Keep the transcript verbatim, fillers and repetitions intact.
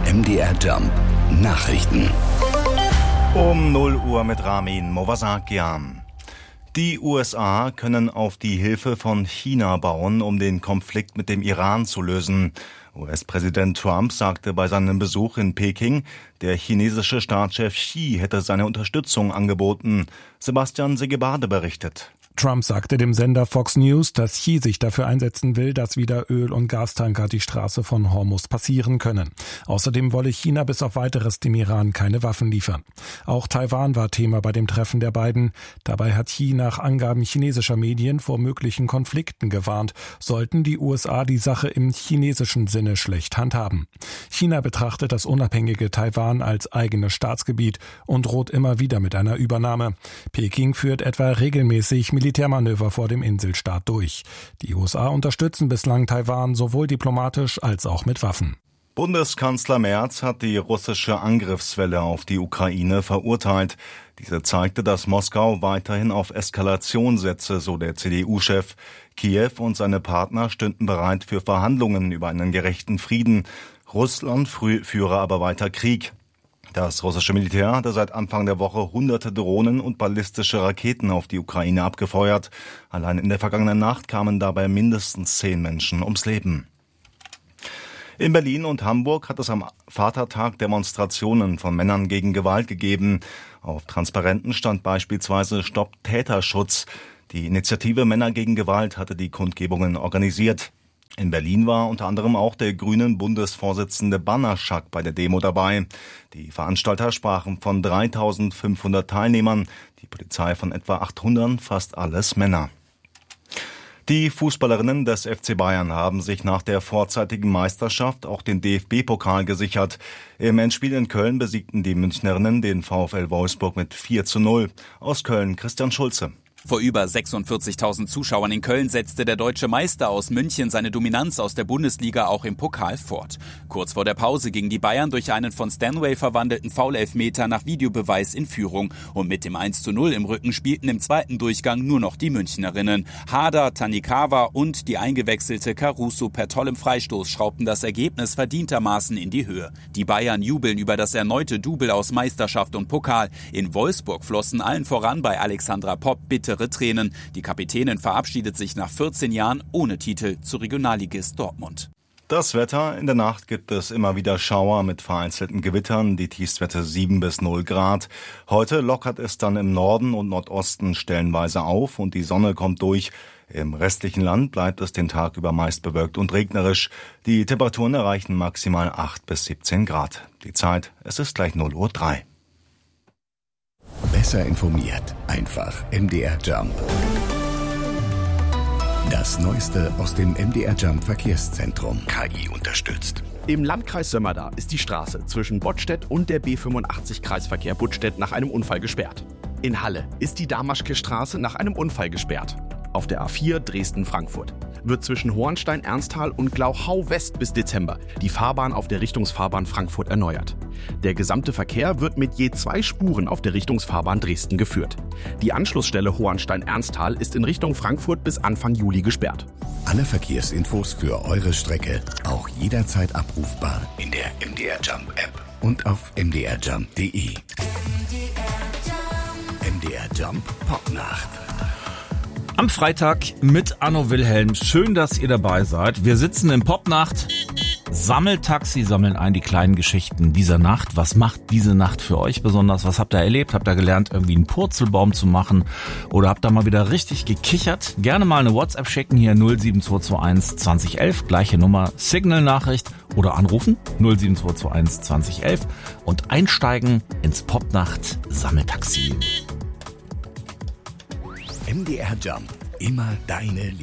M D R Jump Nachrichten. Um null Uhr mit Ramin Movasakian. Die U S A können auf die Hilfe von China bauen, um den Konflikt mit dem Iran zu lösen. U S-Präsident Trump sagte bei seinem Besuch in Peking, der chinesische Staatschef Xi hätte seine Unterstützung angeboten. Sebastian Segebade berichtet. Trump sagte dem Sender Fox News, dass Xi sich dafür einsetzen will, dass wieder Öl- und Gastanker die Straße von Hormuz passieren können. Außerdem wolle China bis auf Weiteres dem Iran keine Waffen liefern. Auch Taiwan war Thema bei dem Treffen der beiden. Dabei hat Xi nach Angaben chinesischer Medien vor möglichen Konflikten gewarnt, sollten die U S A die Sache im chinesischen Sinne schlecht handhaben. China betrachtet das unabhängige Taiwan als eigenes Staatsgebiet und droht immer wieder mit einer Übernahme. Peking führt etwa regelmäßig Militärmanöver vor dem Inselstaat durch. Die U S A unterstützen bislang Taiwan sowohl diplomatisch als auch mit Waffen. Bundeskanzler Merz hat die russische Angriffswelle auf die Ukraine verurteilt. Diese zeigte, dass Moskau weiterhin auf Eskalation setze, so der C D U-Chef. Kiew und seine Partner stünden bereit für Verhandlungen über einen gerechten Frieden. Russland führe aber weiter Krieg. Das russische Militär hatte seit Anfang der Woche hunderte Drohnen und ballistische Raketen auf die Ukraine abgefeuert. Allein in der vergangenen Nacht kamen dabei mindestens zehn Menschen ums Leben. In Berlin und Hamburg hat es am Vatertag Demonstrationen von Männern gegen Gewalt gegeben. Auf Transparenten stand beispielsweise Stopp Täterschutz. Die Initiative Männer gegen Gewalt hatte die Kundgebungen organisiert. In Berlin war unter anderem auch der grünen Bundesvorsitzende Banaschak bei der Demo dabei. Die Veranstalter sprachen von dreitausendfünfhundert Teilnehmern, die Polizei von etwa achthundert, fast alles Männer. Die Fußballerinnen des F C Bayern haben sich nach der vorzeitigen Meisterschaft auch den D F B-Pokal gesichert. Im Endspiel in Köln besiegten die Münchnerinnen den VfL Wolfsburg mit vier zu null. Aus Köln Christian Schulze. Vor über sechsundvierzigtausend Zuschauern in Köln setzte der deutsche Meister aus München seine Dominanz aus der Bundesliga auch im Pokal fort. Kurz vor der Pause gingen die Bayern durch einen von Stanway verwandelten Foul-Elfmeter nach Videobeweis in Führung. Und mit dem eins zu null im Rücken spielten im zweiten Durchgang nur noch die Münchnerinnen. Hader, Tanikawa und die eingewechselte Caruso per tollem Freistoß schraubten das Ergebnis verdientermaßen in die Höhe. Die Bayern jubeln über das erneute Double aus Meisterschaft und Pokal. In Wolfsburg flossen allen voran bei Alexandra Popp bittere Tränen. Die Kapitänin verabschiedet sich nach vierzehn Jahren ohne Titel zu Regionalligist Dortmund. Das Wetter: In der Nacht gibt es immer wieder Schauer mit vereinzelten Gewittern, die Tiefstwerte sieben bis null Grad. Heute lockert es dann im Norden und Nordosten stellenweise auf und die Sonne kommt durch. Im restlichen Land bleibt es den Tag über meist bewölkt und regnerisch. Die Temperaturen erreichen maximal acht bis siebzehn Grad. Die Zeit: es ist gleich null Uhr drei. Besser informiert, einfach M D R Jump. Das Neueste aus dem M D R Jump Verkehrszentrum. K I unterstützt. Im Landkreis Sömmerda ist die Straße zwischen Bottstedt und der B fünfundachtzig Kreisverkehr Buttstedt nach einem Unfall gesperrt. In Halle ist die Damaschke-Straße nach einem Unfall gesperrt. Auf der A vier Dresden-Frankfurt wird zwischen Hohenstein-Ernsthal und Glauchau-West bis Dezember die Fahrbahn auf der Richtungsfahrbahn Frankfurt erneuert. Der gesamte Verkehr wird mit je zwei Spuren auf der Richtungsfahrbahn Dresden geführt. Die Anschlussstelle Hohenstein-Ernsthal ist in Richtung Frankfurt bis Anfang Juli gesperrt. Alle Verkehrsinfos für eure Strecke auch jederzeit abrufbar in der M D R Jump App und auf m d r jump punkt d e. M D R Jump Popnacht. Am Freitag mit Anno Wilhelm. Schön, dass ihr dabei seid. Wir sitzen in Popnacht. Sammeltaxi, sammeln ein die kleinen Geschichten dieser Nacht. Was macht diese Nacht für euch besonders? Was habt ihr erlebt? Habt ihr gelernt, irgendwie einen Purzelbaum zu machen? Oder habt ihr mal wieder richtig gekichert? Gerne mal eine WhatsApp schicken hier null sieben zwei zwei eins zwanzig elf. Gleiche Nummer, Signal-Nachricht oder anrufen null sieben zwei zwei eins zwanzig elf und einsteigen ins Popnacht Sammeltaxi. M D R Jump. Immer deine